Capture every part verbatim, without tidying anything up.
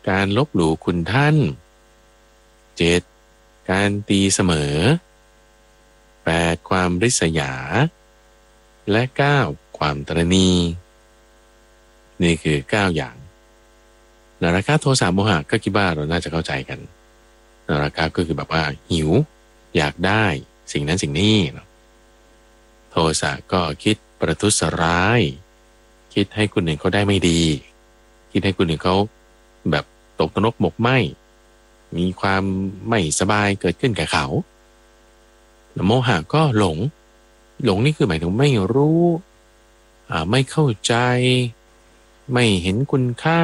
การลบหลู่คุณท่านเจ็ดการตีเสมอแปดความริษยาและเก้าความตระหนี่นี่คือเก้าอย่างราคะโทสะโมหะก็คิดว่าเราน่าจะเข้าใจกันราคะก็คือแบบว่าหิวอยากได้สิ่งนั้นสิ่งนี้โทสะก็คิดประทุษร้ายคิดให้คนอื่นเขาได้ไม่ดีคิดให้คนอื่นเขาแบบตกนรกหมกไหมมีความไม่สบายเกิดขึ้นแก่เขาโมหะก็หลงหลงนี่คือหมายถึงไม่รู้อ่าไม่เข้าใจไม่เห็นคุณค่า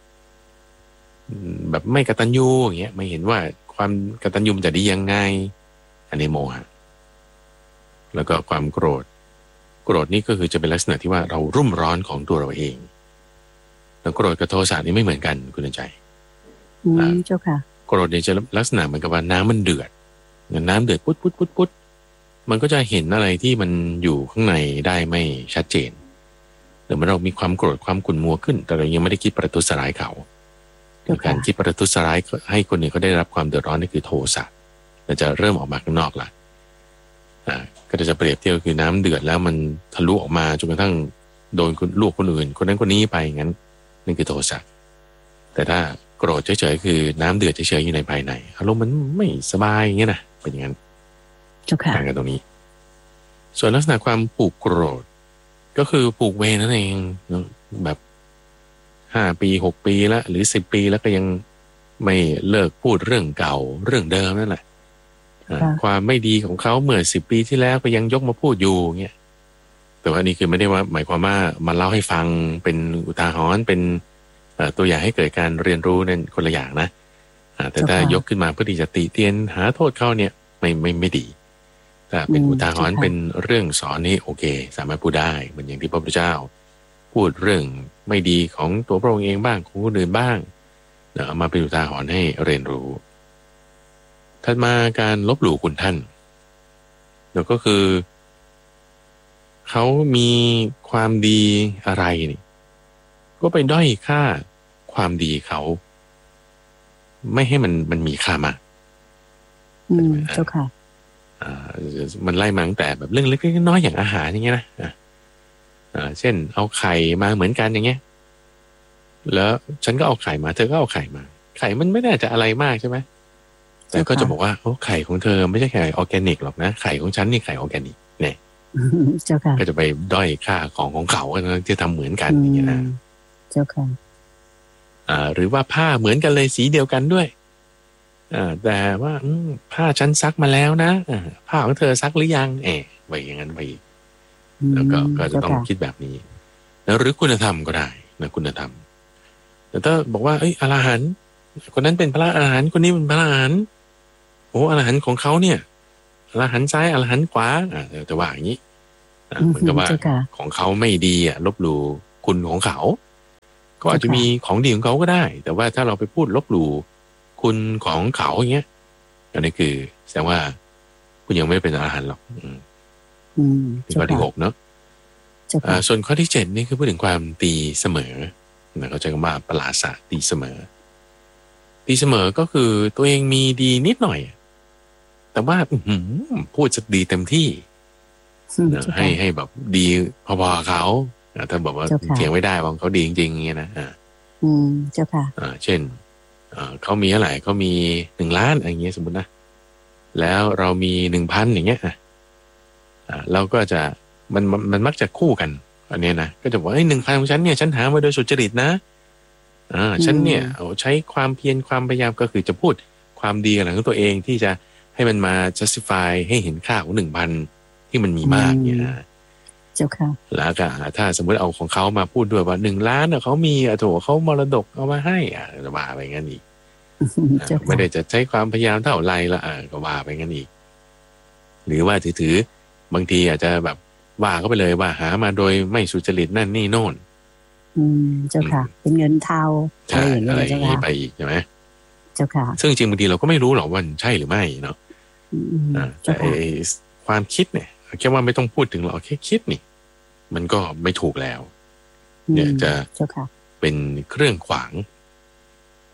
แบบไม่กตัญญูอย่างเงี้ยไม่เห็นว่าความกตัญญูจะดียังไงอันนี้โมหะแล้วก็ความโกรธโกรธนี่ก็คือจะเป็นลักษณะที่ว่าเรารุ่มร้อนของตัวเราเองแล้วโกรธกับโทสะนี่ไม่เหมือนกันคุณใจอืมเจ้าค่ะโกรธเนี่ยจะลักษณะเหมือนกับว่าน้ำมันเดือดน้ำเดือดปุ๊ดปุ๊ดปุ๊ดปุ๊ดมันก็จะเห็นอะไรที่มันอยู่ข้างในได้ไม่ชัดเจนหรือเมื่อเรามีความโกรธความขุ่นมัวขึ้นแต่เรายังไม่ได้คิดประทุษร้ายเขาการคิดประทุษร้ายให้คนอื่นเขาได้รับความเดือดร้อนนี่คือโทสะเราจะเริ่มออกมาข้างนอกละอ่าก็จะเปรียบเทียบคือน้ำเดือดแล้วมันทะลุออกมาจนกระทั่งโดนลูกคนอื่นคนนั้นคนนี้ไปงั้นนั่นคือโทสะแต่ถ้าโกรธเฉยๆคือน้ำเดือดเฉยๆอยู่ในภายในอารมณ์มันไม่สบายอย่างเงี้ยนะเป็นอย่างนั้นต่างกันตรงนี้ส่วนลักษณะความผูกโกรธก็คือผูกเวรนั่นเองแบบห้าปีหกปีแล้วหรือสิบปีแล้วก็ยังไม่เลิกพูดเรื่องเก่าเรื่องเดิมนั่นแหละความไม่ดีของเขาเมื่อสิบปีที่แล้วก็ยังยกมาพูดอยู่เงี้ยแต่ว่านี่คือไม่ได้ว่าหมายความว่ามาเล่าให้ฟังเป็นอุทาหรณ์เป็นตัวอย่างให้เกิดการเรียนรู้นั่นคนละอย่างนะแต่ถ้ายกขึ้นมาเพื่อที่จะติเตียนหาโทษเขาเนี่ยไม่ไม่ไม่ดีถ้าเป็นอุทาหรณ์เป็นเรื่องสอนนี่โอเคสามารถพูดได้เหมือนอย่างที่พระพุทธเจ้าพูดเรื่องไม่ดีของตัวพระองค์เองบ้างของคนอื่นบ้างเอามาเป็นอุทาหรณ์ให้เรียนรู้ถัดมาการลบหลู่คุณท่านแล้วก็คือเขามีความดีอะไรนี่ก็ไปด้อยค่าความดีเขาไม่ให้มันมันมีค่ามากอืมเจ้าค่ะอ่ามันไล่มาตั้งแต่แบบเรื่องเล็กๆน้อยๆอย่างอาหารอย่างเงี้ยนะอ่าเช่นเอาไข่มาเหมือนกันอย่างเงี้ยแล้วฉันก็เอาไข่มาเธอก็เอาไข่มาไข่มันไม่น่าจะอะไรมากใช่ไหมแต่ก็จะบอกว่าโอ้ไข่ของเธอไม่ใช่ไข่ออร์แกนิกหรอกนะไข่ของฉันนี่ไข่ออร์แกนิกเนี่ยเจ้าค่ะก็จะไปด้อยค่าของของเขาที่ทำเหมือนกันอย่างเงี้ยนะเจ้าค่ะอ่าหรือว่าผ้าเหมือนกันเลยสีเดียวกันด้วยอ่าแต่ว่าผ้าฉันซักมาแล้วนะอ่าผ้าของเธอซักหรือยังเอ๋ไปอย่างนั้นไปแล้วก็ก็จะต้องคิดแบบนี้แล้วหรือคุณธรรมก็ได้นะคุณธรรมแต่ถ้าบอกว่าเอ้ยอรหันต์คนนั้นเป็นพระอรหันต์คนนี้เป็นพระอรหันต์โอ้อรหันต์ของเขาเนี่ยอรหันต์ซ้ายอรหันต์ขวาอ่าแต่ว่าอย่างนี้เหมือนกับว่าของเขาไม่ดีอ่ะลบหลู่คุณของเขาก็อาจจะมีของดีของเขาก็ได้แต่ว่าถ้าเราไปพูดลบหลู่คุณของเขาอย่างเงี้ยอันนี้คือแสดงว่าคุณยังไม่เป็นอรหันต์หรอกอืมข้อที่หกเนาะส่วนข้อที่เจ็ดนี่คือพูดถึงความตีเสมอนะเขาใช้คำว่าปราศาสตีเสมอตีเสมอก็คือตัวเองมีดีนิดหน่อยแต่ว่าพูดจะดีเต็มที่ให้ให้แบบดีพอๆเขาถ้าบอกว่าเถียงไม่ได้ว่าเขาดีจริงๆอย่างเงี้ยนะอ่าอืมเจ้าค่ะอ่าเช่นอ่าเขามีเท่าไหร่เขามีหนึ่งล้านอย่างเงี้ยสมมตินะแล้วเรามีหนึ่งพันอย่างเงี้ยอ่าเราก็จะมันมันมักจะคู่กันอันนี้นะก็จะบอกไอ้หนึ่งพันของฉันเนี่ยฉันหามาโดยสุจริตนะอ่าฉันเนี่ยเอาใช้ความเพียรความพยายามก็คือจะพูดความดีของตัวเองที่จะให้มันมา justify ให้เห็นค่าของหนึ่งพันที่มันมีมากเนี่ยนะเจ้าค่ะแล้วก็ถ้าสมมติเอาของเขามาพูดด้วยว่าหนึ่งล้านเนี่ยเขามีอ่ะโถเขามรดกเอามาให้อ่ะจะว่าไปงั้นอีกไม่ได้จะใช้ความพยายามเท่าไรละอ่ะก็ว่าไปงั้นอีกหรือว่าถือๆบางทีอาจจะแบบว่าเขาไปเลยว่าหามาโดยไม่สุจริตนั่นนี่โน่นอืมเจ้าค่ะเป็นเงินเทาอะไรอย่างเงี้ยเจ้าค่ะไปอีกใช่ไหมเจ้าค่ะซึ่งจริงบางทีเราก็ไม่รู้หรอกว่าใช่หรือไม่เนาะแต่ความคิดเนี่ยแค่ว่าไม่ต้องพูดถึงหรอกแค่คิดนี่มันก็ไม่ถูกแล้วเนี่ยจะเป็นเครื่องขวาง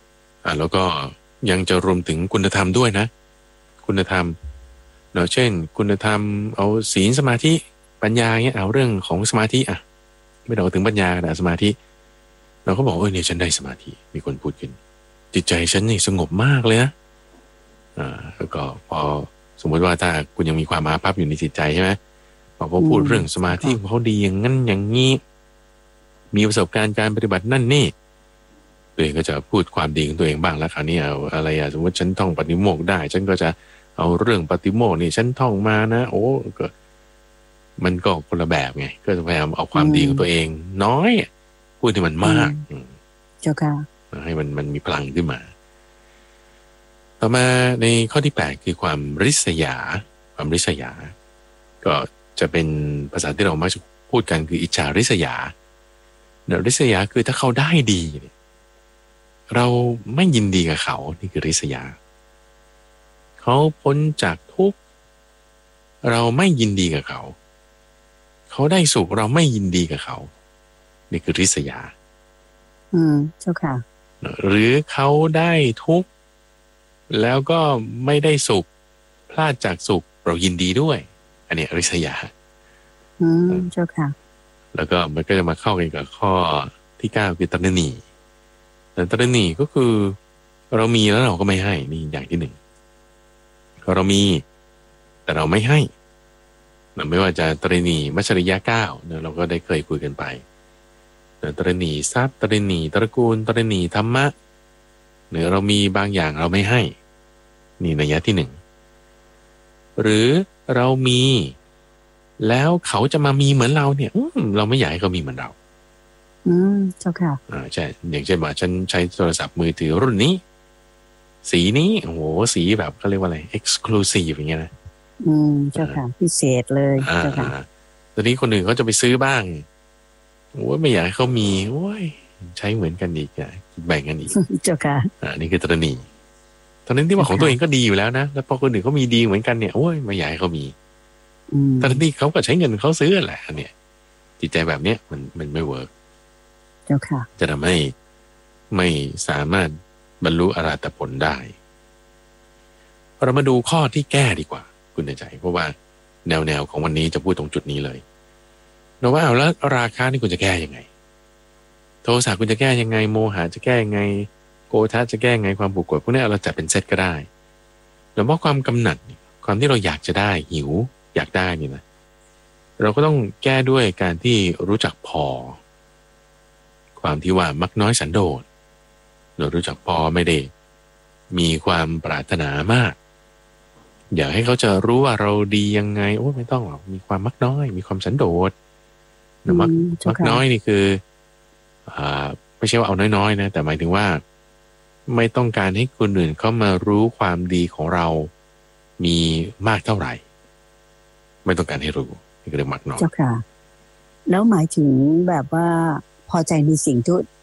อ่าแล้วก็ยังจะรวมถึงคุณธรรมด้วยนะคุณธรรมเนาะเช่นคุณธรรมเอาศีลสมาธิปัญญาเงี้ยเอาเรื่องของสมาธิอ่ะไม่ต้องถึงปัญญาแต่สมาธิเราก็บอกเออเนี่ยฉันได้สมาธิมีคนพูดขึ้นจิตใจฉันนี่สงบมากเลยนะอ่าแล้วก็พอสมมติว่าถ้าคุณยังมีความอาภัพอยู่ในจิตใจใช่ไหมพอเขาพูดเรื่องสมาธิของเขาดีอย่างนั้นอย่างนี้มีประสบการณ์การปฏิบัตินั่นนี่ตัวเองก็จะพูดความดีของตัวเองบ้างแล้วคราวนี้เอาอะไรอะสมมติฉันท่องปฏิโมกข์ได้ฉันก็จะเอาเรื่องปฏิโมกข์นี่ฉันท่องมานะโอ้ก็มันก็คนละแบบไงก็จะพยายามเอาความดีของตัวเองน้อยพูดที่มันมากเจ้าค่ะให้มันมันมีพลังขึ้นมาต่อมาในข้อที่แปดคือความริษยาความริษยาก็จะเป็นภาษาที่เรามักจะพูดกันคืออิจฉาริษยาเนี่ยริษยาคือถ้าเขาได้ดีเราไม่ยินดีกับเขานี่คือริษยาเขาพ้นจากทุกข์เราไม่ยินดีกับเขาเขาได้สุขเราไม่ยินดีกับเขานี่คือริษยาอืมเจ้าค่ะหรือเขาได้ทุกข์แล้วก็ไม่ได้สุขพลาดจากสุขเรายินดีด้วยอันนี้ริษยาอืมเจ้าค่ะแล้วก็มันก็จะมาเข้ากันกับข้อที่เก้าคือตระหนี่แต่ตระหนี่ก็คือเรามีแล้วเราก็ไม่ให้นี่อย่างที่หนึ่งเรามีแต่เราไม่ให้ไม่ว่าจะตระหนี่มัชริยะเก้าเราก็ได้เคยคุยกันไปตระหนี่ทรัพย์ตระหนี่ตระกูลตระหนี่ธรรมะหรือเรามีบางอย่างเราไม่ให้นี่นัยยะที่หนึ่งหรือเรามีแล้วเขาจะมามีเหมือนเราเนี่ยเราไม่อยากให้เขามีเหมือนเราอืมเจ้าค่ะอ่าใช่อย่างเช่นว่าฉันใช้โทรศัพท์มือถือรุ่นนี้สีนี้โอ้โหสีแบบเขาเรียกว่าอะไร exclusive อย่างเงี้ยนะอืมเจ้าค่ะพิเศษเลยเจ้าค่ะตอนนี้คนอื่นเขาจะไปซื้อบ้างโอ้ยไม่อยากให้เขามีโอ้ยใช้เหมือนกันอีกอ่ะแบ่งกันอีกเจ้าค่ะอ่านี่คือตระหนี่ตอนนั้นที่ว่าของตัวเองก็ดีอยู่แล้วนะแล้วพอคนอื่นเขามีดีเหมือนกันเนี่ยโอ้ยไม่อยากให้เขามีตอนที่เขาก็ใช้เงินเขาซื้อแหละเนี่ยจิตใจแบบเนี้ยมันมันไม่เวิร์กเจ้าค่ะจะทำให้ไม่สามารถบรรลุอรหัตผลได้เรามาดูข้อที่แก้ดีกว่าคุณใจเพราะว่าแนวแนวของวันนี้จะพูดตรงจุดนี้เลยเราว่าเอาแล้วราคานี่คุณจะแก้ยังไงโทสะคุณจะแก้ยังไงโมหะจะแก้ยังไงโกฏะจะแก้ยังไงความผูกกดพวกนี้เราจัดเป็นเซตก็ได้แล้วว่าความกำหนัดความที่เราอยากจะได้หิวอยากได้นี่นะเราก็ต้องแก้ด้วยการที่รู้จักพอความที่ว่ามักน้อยสันโดษเรารู้จักพอไม่ได้มีความปรารถนามากอยากให้เขาจะรู้ว่าเราดียังไงโอ้ไม่ต้องหรอกมีความมักน้อยมีความสันโดษนะมักมักน้อยนี่คืออ่าไม่ใช่ว่าเอาน้อยๆนะแต่หมายถึงว่าไม่ต้องการให้คนอื่นเขามารู้ความดีของเรามีมากเท่าไหร่ไม่ต้องการให้รู้นี่ก็เรียกมักน้อยเจ้าค่ะแล้วหมายถึงแบบว่าพอใจในสิ่งที่